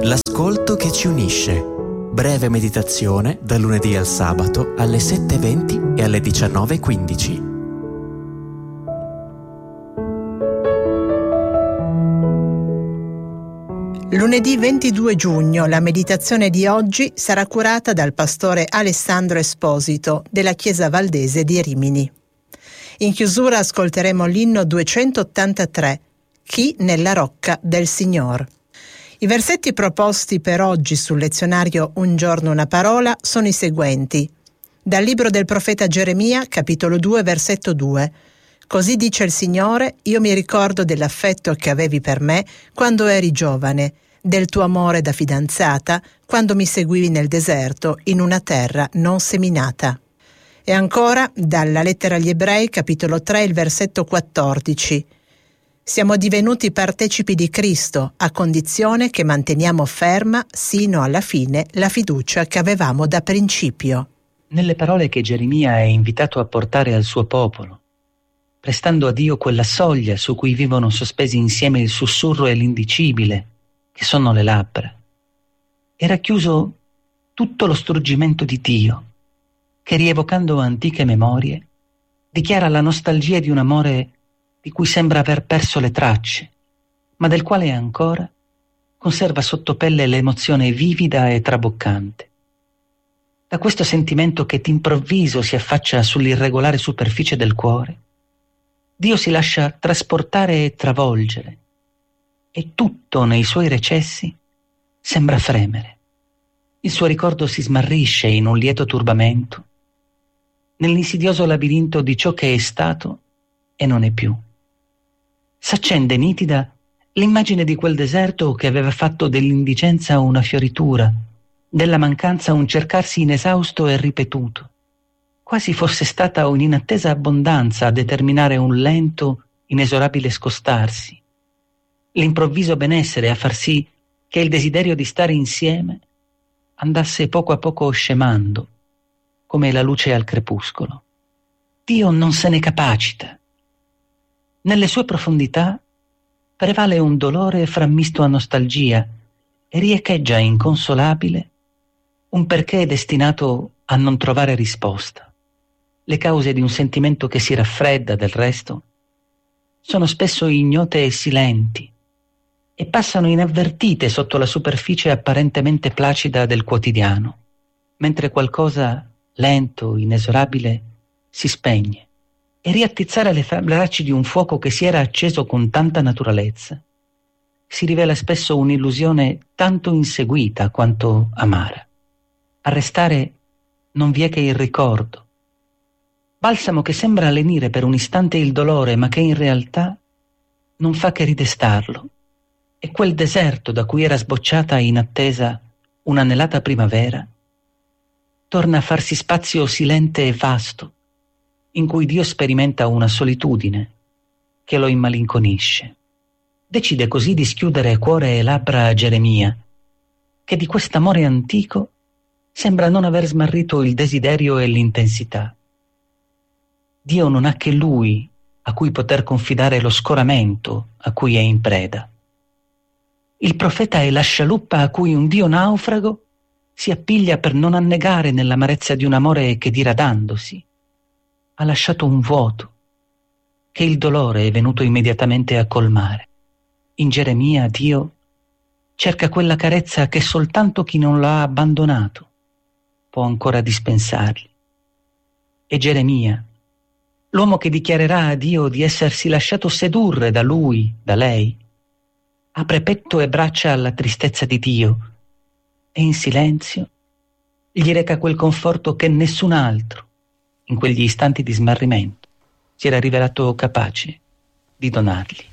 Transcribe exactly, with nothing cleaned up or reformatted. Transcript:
L'ascolto che ci unisce. Breve meditazione dal lunedì al sabato alle sette e venti e alle diciannove e quindici. Lunedì ventidue giugno la meditazione di oggi sarà curata dal pastore Alessandro Esposito della Chiesa Valdese di Rimini. In chiusura ascolteremo l'inno duecentottantatré, Chi nella rocca del Signor. I versetti proposti per oggi sul lezionario Un giorno una parola sono i seguenti. Dal libro del profeta Geremia, capitolo due, versetto due. Così dice il Signore, io mi ricordo dell'affetto che avevi per me quando eri giovane, del tuo amore da fidanzata, quando mi seguivi nel deserto, in una terra non seminata. E ancora, dalla lettera agli Ebrei, capitolo tre, il versetto quattordici. Siamo divenuti partecipi di Cristo, a condizione che manteniamo ferma, sino alla fine, la fiducia che avevamo da principio. Nelle parole che Geremia è invitato a portare al suo popolo, prestando a Dio quella soglia su cui vivono sospesi insieme il sussurro e l'indicibile, che sono le labbra, è racchiuso tutto lo struggimento di Dio, che rievocando antiche memorie, dichiara la nostalgia di un amore di cui sembra aver perso le tracce, ma del quale ancora conserva sotto pelle l'emozione vivida e traboccante. Da questo sentimento che d'improvviso si affaccia sull'irregolare superficie del cuore, Dio si lascia trasportare e travolgere, e tutto nei suoi recessi sembra fremere. Il suo ricordo si smarrisce in un lieto turbamento, nell'insidioso labirinto di ciò che è stato e non è più. S'accende nitida l'immagine di quel deserto che aveva fatto dell'indigenza una fioritura, della mancanza un cercarsi inesausto e ripetuto, quasi fosse stata un'inattesa abbondanza a determinare un lento, inesorabile scostarsi, l'improvviso benessere a far sì che il desiderio di stare insieme andasse poco a poco scemando, come la luce al crepuscolo. Dio non se ne capacita. Nelle sue profondità prevale un dolore frammisto a nostalgia e riecheggia inconsolabile un perché destinato a non trovare risposta. Le cause di un sentimento che si raffredda, del resto, sono spesso ignote e silenti e passano inavvertite sotto la superficie apparentemente placida del quotidiano, mentre qualcosa lento, inesorabile, si spegne. E riattizzare le braccia di un fuoco che si era acceso con tanta naturalezza si rivela spesso un'illusione tanto inseguita quanto amara. A restare non vi è che il ricordo, balsamo che sembra lenire per un istante il dolore, ma che in realtà non fa che ridestarlo. E quel deserto da cui era sbocciata in attesa un'anelata primavera torna a farsi spazio silente e vasto, in cui Dio sperimenta una solitudine che lo immalinconisce. Decide così di schiudere cuore e labbra a Geremia, che di quest'amore antico sembra non aver smarrito il desiderio e l'intensità. Dio non ha che Lui a cui poter confidare lo scoramento a cui è in preda. Il profeta è la scialuppa a cui un Dio naufrago si appiglia per non annegare nell'amarezza di un amore che, diradandosi, ha lasciato un vuoto che il dolore è venuto immediatamente a colmare. In Geremia Dio cerca quella carezza che soltanto chi non l'ha abbandonato può ancora dispensargli. E Geremia, l'uomo che dichiarerà a Dio di essersi lasciato sedurre da lui, da lei, apre petto e braccia alla tristezza di Dio e in silenzio gli reca quel conforto che nessun altro, in quegli istanti di smarrimento, si era rivelato capace di donargli.